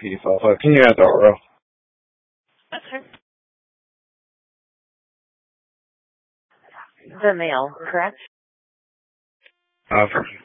people. So can you add that, Ro? Okay. The male, correct? For